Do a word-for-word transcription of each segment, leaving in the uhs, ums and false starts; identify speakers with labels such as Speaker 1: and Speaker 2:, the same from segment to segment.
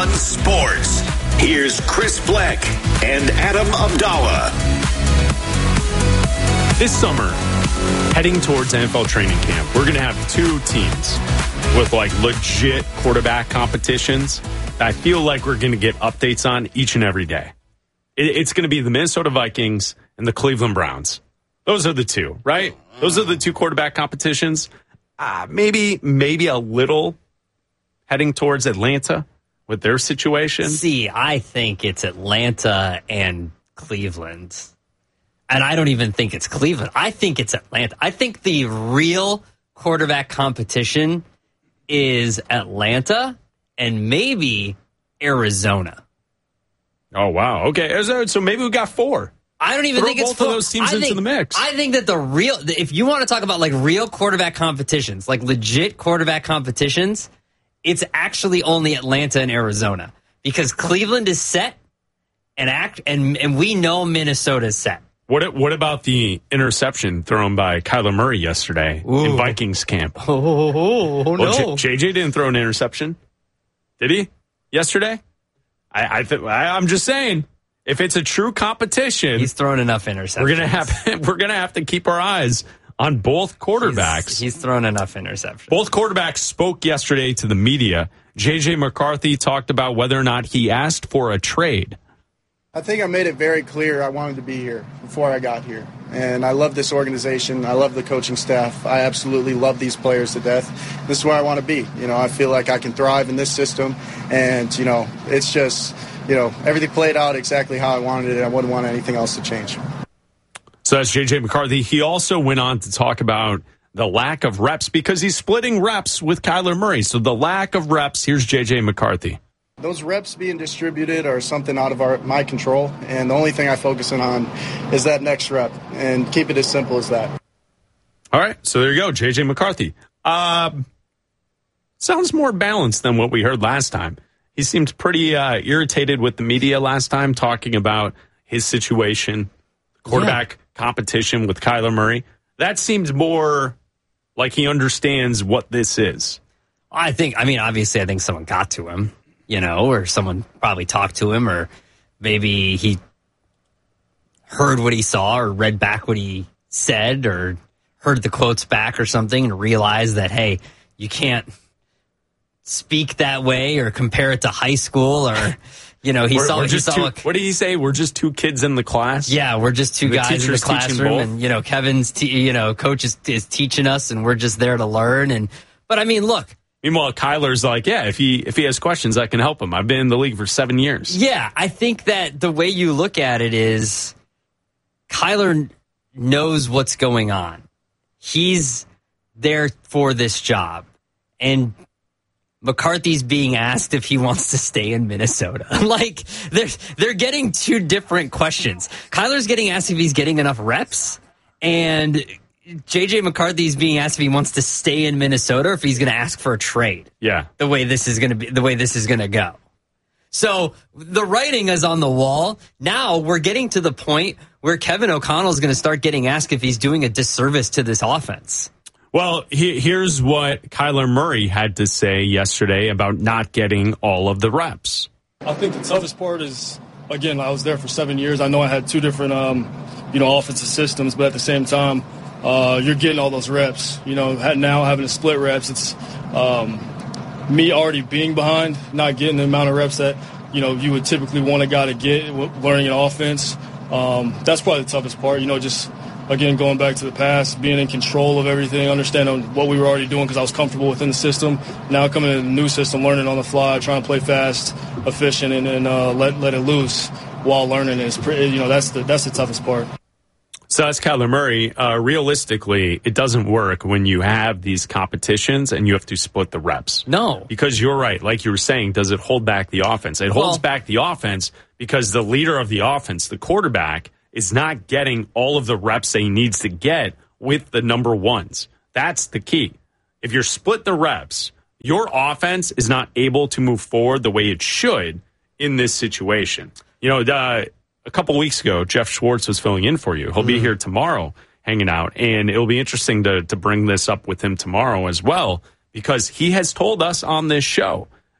Speaker 1: on sports. Here's Chris Black and Adam Abdallah.
Speaker 2: This summer, heading towards N F L training camp, we're going to have two teams with like legit quarterback competitions that I feel like we're going to get updates on each and every day. It's going to be the Minnesota Vikings and the Cleveland Browns. Those are the two, right? Those are the two quarterback competitions. Uh, maybe, maybe a little heading towards Atlanta with their situation.
Speaker 3: See, I think it's Atlanta and Cleveland. And I don't even think it's Cleveland. I think it's Atlanta. I think the real quarterback competition is Atlanta and maybe Arizona.
Speaker 2: Oh, wow. Okay. So maybe we got four.
Speaker 3: I don't even
Speaker 2: Throw
Speaker 3: think it's
Speaker 2: both
Speaker 3: four.
Speaker 2: of those teams
Speaker 3: I
Speaker 2: into
Speaker 3: think,
Speaker 2: the mix.
Speaker 3: I think that the real, if you want to talk about like real quarterback competitions, like legit quarterback competitions, it's actually only Atlanta and Arizona because Cleveland is set and act and, and we know Minnesota is set.
Speaker 2: What what about the interception thrown by Kyler Murray yesterday Ooh. in Vikings camp?
Speaker 3: Oh, oh, oh, oh no.
Speaker 2: Well, J J didn't throw an interception. Did he? Yesterday? I, I th- I I'm just saying, if it's a true competition,
Speaker 3: he's thrown enough interceptions.
Speaker 2: We're gonna have we're gonna have to keep our eyes on both quarterbacks.
Speaker 3: He's, he's thrown enough interceptions.
Speaker 2: Both quarterbacks spoke yesterday to the media. J J McCarthy talked about whether or not he asked for a trade.
Speaker 4: I think I made it very clear I wanted to be here before I got here. And I love this organization. I love the coaching staff. I absolutely love these players to death. This is where I want to be. You know, I feel like I can thrive in this system. And, you know, it's just, you know, everything played out exactly how I wanted it. I wouldn't want anything else to change.
Speaker 2: So that's J J McCarthy. He also went on to talk about the lack of reps because he's splitting reps with Kyler Murray. So the lack of reps, here's J J McCarthy.
Speaker 4: Those reps being distributed are something out of our my control, and the only thing I focus on is that next rep, and keep it as simple as that.
Speaker 2: All right, so there you go, J J McCarthy. Uh, sounds more balanced than what we heard last time. He seemed pretty uh, irritated with the media last time, talking about his situation, quarterback yeah. competition with Kyler Murray. That seems more like he understands what this is.
Speaker 3: I think, I mean, obviously, I think someone got to him. You know, or someone probably talked to him, or maybe he heard what he saw or read back what he said or heard the quotes back or something and realized that, hey, you can't speak that way or compare it to high school or, you know, he
Speaker 2: we're,
Speaker 3: saw,
Speaker 2: we're
Speaker 3: he
Speaker 2: just
Speaker 3: saw
Speaker 2: two,
Speaker 3: a,
Speaker 2: what did he say? We're just two kids in the class?
Speaker 3: Yeah, we're just two
Speaker 2: the
Speaker 3: guys in the classroom and, you know, Kevin's, te- you know, coach is, is teaching us and we're just there to learn. And, but I mean, look.
Speaker 2: Meanwhile, Kyler's like, yeah, if he if he has questions, I can help him. I've been in the league for seven years.
Speaker 3: Yeah, I think that the way you look at it is Kyler knows what's going on. He's there for this job. And McCarthy's being asked if he wants to stay in Minnesota. Like, they're, they're getting two different questions. Kyler's getting asked if he's getting enough reps, and J J McCarthy's being asked if he wants to stay in Minnesota or if he's going to ask for a trade.
Speaker 2: Yeah.
Speaker 3: The way this is going to be, the way this is going to go. So the writing is on the wall. Now we're getting to the point where Kevin O'Connell is going to start getting asked if he's doing a disservice to this offense.
Speaker 2: Well, he, here's what Kyler Murray had to say yesterday about not getting all of the reps.
Speaker 5: I think the toughest part is, again, I was there for seven years. I know I had two different, um, you know, offensive systems, but at the same time, Uh, you're getting all those reps. You know, now having to split reps, it's um, me already being behind, not getting the amount of reps that, you know, you would typically want a guy to get learning an offense. Um, that's probably the toughest part. You know, just, again, going back to the past, being in control of everything, understanding what we were already doing because I was comfortable within the system. Now coming in a new system, learning on the fly, trying to play fast, efficient, and, and uh, let let it loose while learning is pretty, you know, that's the that's the toughest part.
Speaker 2: So that's Kyler Murray. Uh, realistically, it doesn't work when you have these competitions and you have to split the reps.
Speaker 3: No.
Speaker 2: Because you're right. Like you were saying, does it hold back the offense? It
Speaker 3: well,
Speaker 2: holds back the offense because the leader of the offense, the quarterback, is not getting all of the reps that he needs to get with the number ones. That's the key. If you're split the reps, your offense is not able to move forward the way it should in this situation. You know, the... A couple weeks ago, Jeff Schwartz was filling in for you. He'll be here tomorrow hanging out, and it'll be interesting to, to bring this up with him tomorrow as well, because he has told us on this show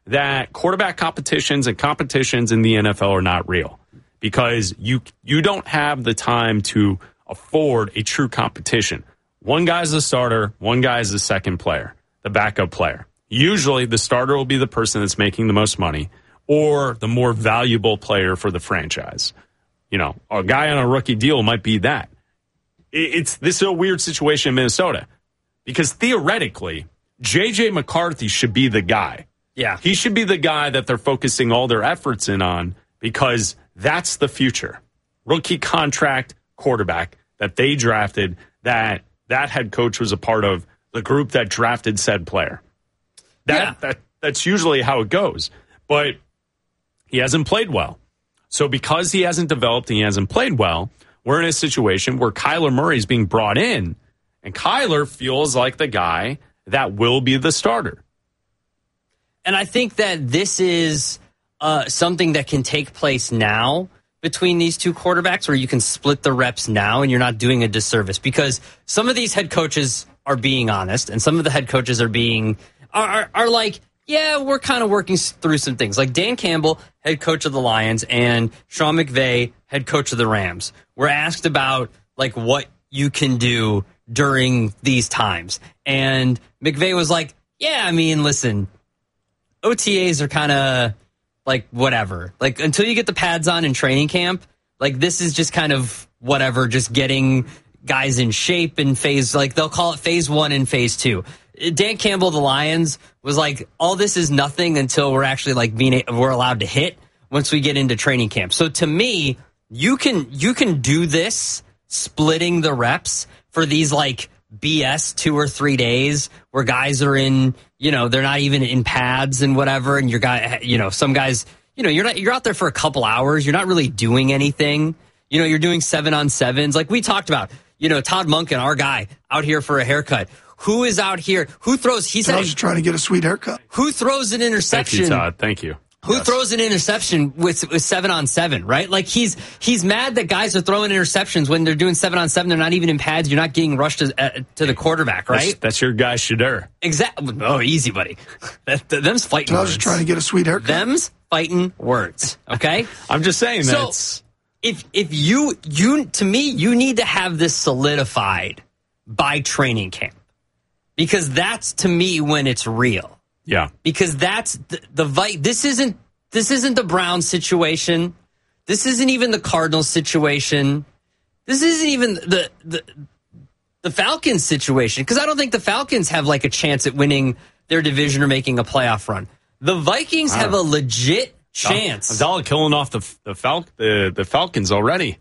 Speaker 2: that quarterback competitions and competitions in the N F L are not real because you you don't have the time to afford a true competition. One guy's the starter, one guy's the second player, the backup player. Usually the starter will be the person that's making the most money or the more valuable player for the franchise. You know, a guy on a rookie deal might be that. It's this is a weird situation in Minnesota because theoretically, J J McCarthy should be the guy.
Speaker 3: Yeah.
Speaker 2: He should be the guy that they're focusing all their efforts in on because that's the future. Rookie contract quarterback that they drafted, that that head coach was a part of the group that drafted said player. That,
Speaker 3: yeah.
Speaker 2: that That's usually how it goes. But he hasn't played well. So because he hasn't developed and he hasn't played well, we're in a situation where Kyler Murray is being brought in, and Kyler feels like the guy that will be the starter.
Speaker 3: And I think that this is uh, something that can take place now between these two quarterbacks where you can split the reps now and you're not doing a disservice because some of these head coaches are being honest and some of the head coaches are being are, are, are like, yeah, we're kind of working through some things. Like Dan Campbell, head coach of the Lions, and Sean McVay, head coach of the Rams, were asked about like what you can do during these times. And McVay was like, yeah, I mean, listen, O T As are kind of like whatever. Like until you get the pads on in training camp, like this is just kind of whatever, just getting guys in shape in phase, like they'll call it phase one and phase two. Dan Campbell, the Lions, was like, all this is nothing until we're actually like being, we're allowed to hit once we get into training camp. So to me, you can, you can do this splitting the reps for these like B S two or three days where guys are in, you know, they're not even in pads and whatever. And your guy, you know, some guys, you know, you're not, you're out there for a couple hours. You're not really doing anything. You know, you're doing seven on sevens. Like we talked about, you know, Todd Monken, our guy out here for a haircut. Who is out here? Who throws? He said,
Speaker 6: I was just trying to get a sweet haircut.
Speaker 3: Who throws an interception?
Speaker 2: Thank you, Todd. Thank you.
Speaker 3: Who
Speaker 2: yes.
Speaker 3: throws an interception with, with seven on seven, right? Like he's he's mad that guys are throwing interceptions when they're doing seven on seven. They're not even in pads. You're not getting rushed to, uh, to the quarterback, right?
Speaker 2: That's, that's your guy, Shadur.
Speaker 3: Exactly. Oh, easy, buddy. That, that, them's fighting
Speaker 6: I was
Speaker 3: words.
Speaker 6: just trying to get a sweet haircut.
Speaker 3: Them's fighting words, okay?
Speaker 2: I'm just saying
Speaker 3: so
Speaker 2: that's...
Speaker 3: if if you you to me you need to have this solidified by training camp. Because that's to me when it's real.
Speaker 2: Yeah.
Speaker 3: Because that's the, the Vi- this isn't this isn't the Browns situation. This isn't even the Cardinals situation. This isn't even the the, the Falcons situation. Because I don't think the Falcons have like a chance at winning their division or making a playoff run. The Vikings have a legit chance.
Speaker 2: Abdallah killing off the the, Fal- the the Falcons already.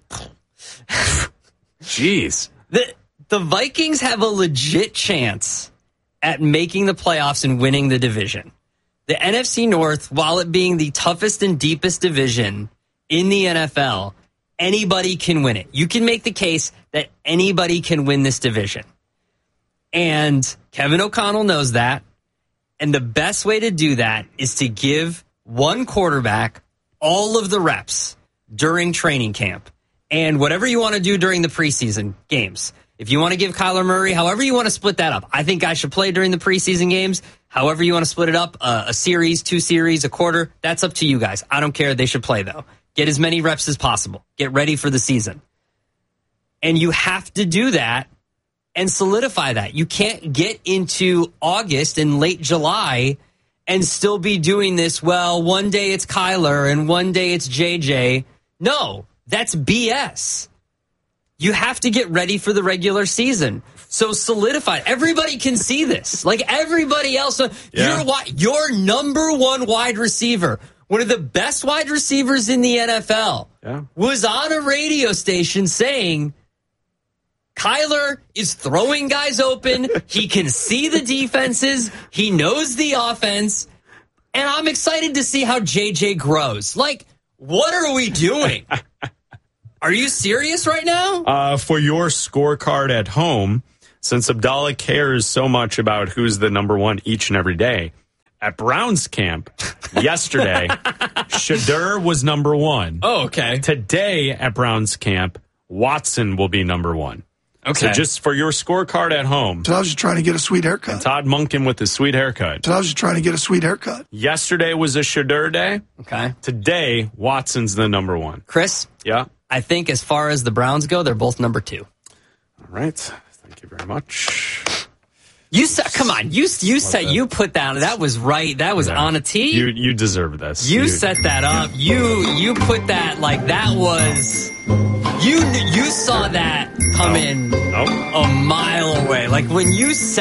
Speaker 2: Jeez.
Speaker 3: The The Vikings have a legit chance at making the playoffs and winning the division. The N F C North, while it being the toughest and deepest division in the N F L, anybody can win it. You can make the case that anybody can win this division. And Kevin O'Connell knows that. And the best way to do that is to give one quarterback all of the reps during training camp and whatever you want to do during the preseason games. If you want to give Kyler Murray, however you want to split that up, I think guys should play during the preseason games. However you want to split it up, uh, a series, two series, a quarter, that's up to you guys. I don't care. They should play, though. Get as many reps as possible. Get ready for the season. And you have to do that and solidify that. You can't get into August and late July and still be doing this, well, one day it's Kyler and one day it's J J. No, that's B S. You have to get ready for the regular season. So solidify. Everybody can see this. Like everybody else. Yeah. Your, your number one wide receiver, one of the best wide receivers in the N F L,
Speaker 2: yeah.
Speaker 3: was on a radio station saying, Kyler is throwing guys open. He can see the defenses. He knows the offense. And I'm excited to see how J J grows. Like, what are we doing? Are you serious right now?
Speaker 2: Uh, for your scorecard at home, since Abdallah cares so much about who's the number one each and every day, at Browns camp yesterday, Shadur was number one.
Speaker 3: Oh, okay.
Speaker 2: Today at Browns camp, Watson will be number one.
Speaker 3: Okay.
Speaker 2: So just for your scorecard at home,
Speaker 6: So I was just trying to get a sweet haircut.
Speaker 2: Todd Monken with his sweet haircut.
Speaker 6: So I was just trying to get a sweet haircut.
Speaker 2: Yesterday was a Shadur day.
Speaker 3: Okay.
Speaker 2: Today, Watson's the number one.
Speaker 3: Chris,
Speaker 2: Yeah.
Speaker 3: I think as far as the Browns go, they're both number two.
Speaker 2: All right. Thank you very much.
Speaker 3: You said, come on, you you said
Speaker 2: that.
Speaker 3: you put that. That was right. That was
Speaker 2: Yeah.
Speaker 3: on a tee.
Speaker 2: You you deserve this.
Speaker 3: You set that up. You you put that like that was. You you saw that come
Speaker 2: No.
Speaker 3: in
Speaker 2: Nope.
Speaker 3: a mile away. Like when you said.